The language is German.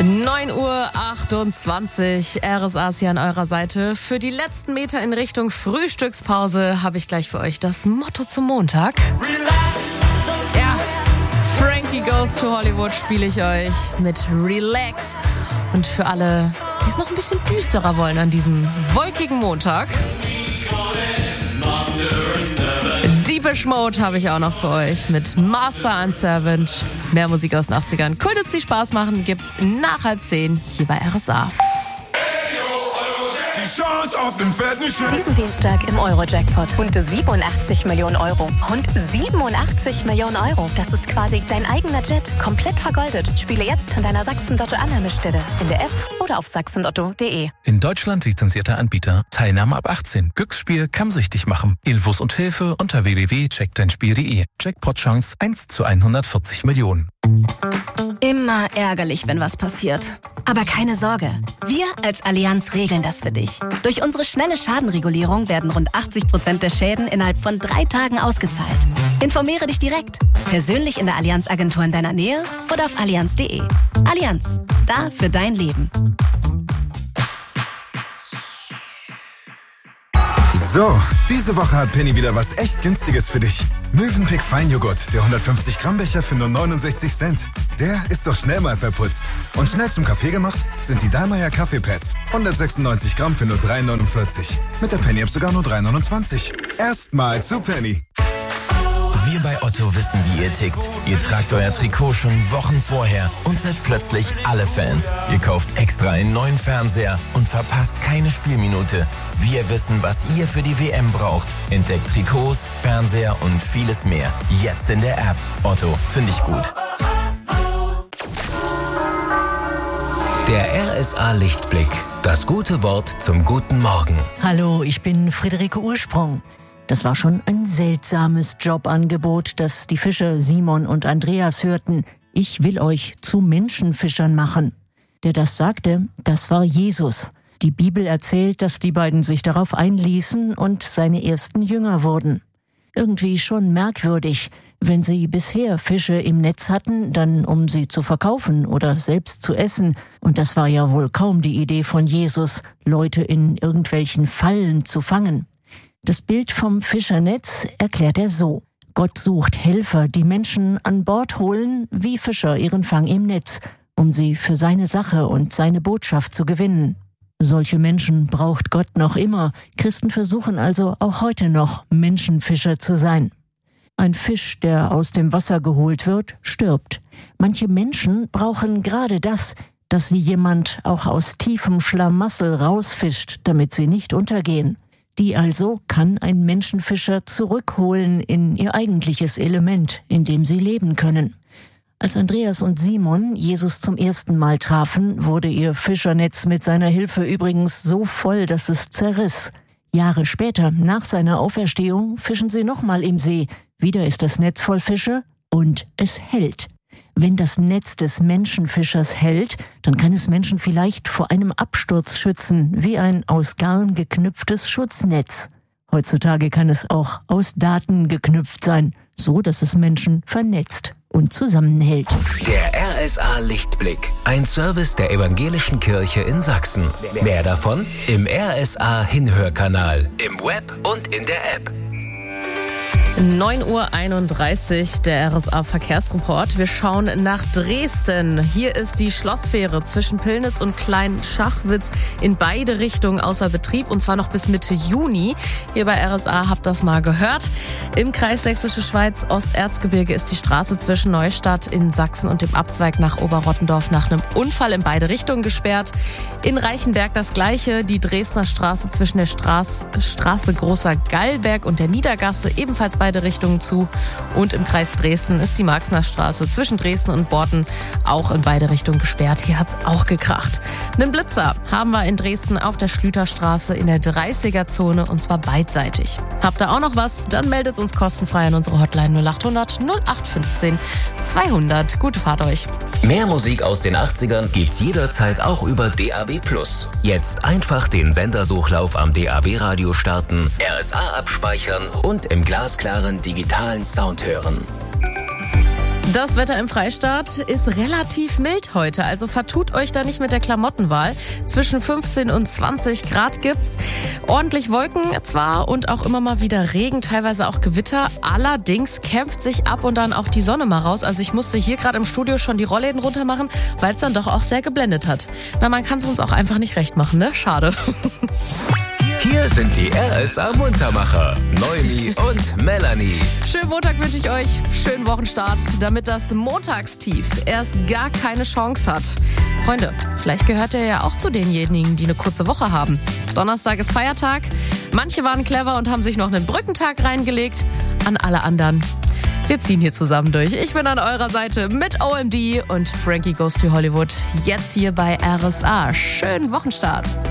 9:28 Uhr, RSA ist hier an eurer Seite. Für die letzten Meter in Richtung Frühstückspause habe ich gleich für euch das Motto zum Montag. Ja, Frankie Goes to Hollywood spiele ich euch mit Relax. Und für alle, die es noch ein bisschen düsterer wollen an diesem wolkigen Montag, Deepish Mode habe ich auch noch für euch mit Master and Servant. Mehr Musik aus den 80ern. Kultits, die Spaß machen, gibt's nach 9:30 hier bei RSA. Diesen Dienstag im Euro-Jackpot. Rund 87 Millionen Euro. Rund 87 Millionen Euro. Das ist quasi dein eigener Jet. Komplett vergoldet. Spiele jetzt an deiner Sachsen-Lotto-Annahmestelle. In der App oder auf sachsenlotto.de. In Deutschland lizenzierter Anbieter. Teilnahme ab 18. Glücksspiel kann süchtig machen. Infos und Hilfe unter www.checkdeinspiel.de. Jackpot-Chance 1:140 Millionen. Immer ärgerlich, wenn was passiert. Aber keine Sorge. Wir als Allianz regeln das für dich. Durch unsere schnelle Schadenregulierung werden rund 80% der Schäden innerhalb von 3 Tagen ausgezahlt. Informiere dich direkt. Persönlich in der Allianz-Agentur in deiner Nähe oder auf allianz.de. Allianz. Da für dein Leben. So, diese Woche hat Penny wieder was echt Günstiges für dich. Mövenpick Feinjoghurt, der 150 Gramm Becher für nur 69 Cent. Der ist doch schnell mal verputzt. Und schnell zum Kaffee gemacht sind die Dallmayr Kaffeepads. 196 Gramm für nur 3,49. Mit der Penny-App sogar nur 3,29. Erstmal zu Penny. Wir bei Otto wissen, wie ihr tickt. Ihr tragt euer Trikot schon Wochen vorher und seid plötzlich alle Fans. Ihr kauft extra einen neuen Fernseher und verpasst keine Spielminute. Wir wissen, was ihr für die WM braucht. Entdeckt Trikots, Fernseher und vieles mehr. Jetzt in der App. Otto, finde ich gut. Der RSA Lichtblick. Das gute Wort zum guten Morgen. Hallo, ich bin Friederike Ursprung. Das war schon ein seltsames Jobangebot, das die Fischer Simon und Andreas hörten. Ich will euch zu Menschenfischern machen. Der das sagte, das war Jesus. Die Bibel erzählt, dass die beiden sich darauf einließen und seine ersten Jünger wurden. Irgendwie schon merkwürdig, wenn sie bisher Fische im Netz hatten, dann um sie zu verkaufen oder selbst zu essen. Und das war ja wohl kaum die Idee von Jesus, Leute in irgendwelchen Fallen zu fangen. Das Bild vom Fischernetz erklärt er so. Gott sucht Helfer, die Menschen an Bord holen, wie Fischer ihren Fang im Netz, um sie für seine Sache und seine Botschaft zu gewinnen. Solche Menschen braucht Gott noch immer. Christen versuchen also auch heute noch, Menschenfischer zu sein. Ein Fisch, der aus dem Wasser geholt wird, stirbt. Manche Menschen brauchen gerade das, dass sie jemand auch aus tiefem Schlamassel rausfischt, damit sie nicht untergehen. Die also kann ein Menschenfischer zurückholen in ihr eigentliches Element, in dem sie leben können. Als Andreas und Simon Jesus zum ersten Mal trafen, wurde ihr Fischernetz mit seiner Hilfe übrigens so voll, dass es zerriss. Jahre später, nach seiner Auferstehung, fischen sie nochmal im See. Wieder ist das Netz voll Fische und es hält. Wenn das Netz des Menschenfischers hält, dann kann es Menschen vielleicht vor einem Absturz schützen, wie ein aus Garn geknüpftes Schutznetz. Heutzutage kann es auch aus Daten geknüpft sein, so dass es Menschen vernetzt und zusammenhält. Der RSA Lichtblick. Ein Service der Evangelischen Kirche in Sachsen. Mehr davon im RSA Hinhörkanal, im Web und in der App. 9:31 Uhr, der RSA-Verkehrsreport. Wir schauen nach Dresden. Hier ist die Schlossfähre zwischen Pillnitz und Klein-Schachwitz in beide Richtungen außer Betrieb, und zwar noch bis Mitte Juni. Hier bei RSA habt ihr das mal gehört. Im Kreis Sächsische Schweiz, Osterzgebirge, ist die Straße zwischen Neustadt in Sachsen und dem Abzweig nach Oberrottendorf nach einem Unfall in beide Richtungen gesperrt. In Reichenberg das Gleiche. Die Dresdner Straße zwischen der Straße Großer Gallberg und der Niedergasse, ebenfalls beide Richtungen zu. Und im Kreis Dresden ist die Marxner Straße zwischen Dresden und Borten auch in beide Richtungen gesperrt. Hier hat's auch gekracht. Einen Blitzer haben wir in Dresden auf der Schlüterstraße in der 30er-Zone, und zwar beidseitig. Habt ihr auch noch was? Dann meldet uns kostenfrei an unsere Hotline 0800 0815 200. Gute Fahrt euch. Mehr Musik aus den 80ern gibt's jederzeit auch über DAB+. Jetzt einfach den Sendersuchlauf am DAB-Radio starten, RSA abspeichern und im glasklaren digitalen Sound hören. Das Wetter im Freistaat ist relativ mild heute, also vertut euch da nicht mit der Klamottenwahl. Zwischen 15 und 20 Grad gibt's. Ordentlich Wolken zwar und auch immer mal wieder Regen, teilweise auch Gewitter. Allerdings kämpft sich ab und an auch die Sonne mal raus. Also ich musste hier gerade im Studio schon die Rollläden runter machen, weil es dann doch auch sehr geblendet hat. Na, man kann es uns auch einfach nicht recht machen, ne? Schade. Hier sind die RSA-Muntermacher, Noemi und Melanie. Schönen Montag wünsche ich euch, schönen Wochenstart, damit das Montagstief erst gar keine Chance hat. Freunde, vielleicht gehört ihr ja auch zu denjenigen, die eine kurze Woche haben. Donnerstag ist Feiertag, manche waren clever und haben sich noch einen Brückentag reingelegt. An alle anderen, wir ziehen hier zusammen durch. Ich bin an eurer Seite mit OMD und Frankie Goes to Hollywood. Jetzt hier bei RSA. Schönen Wochenstart.